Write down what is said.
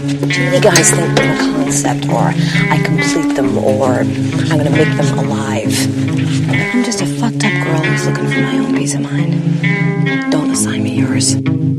Too many guys think I'm a concept, or I complete them, or I'm gonna make them alive. I'm just a fucked up girl who's looking for my own peace of mind. Don't assign me yours.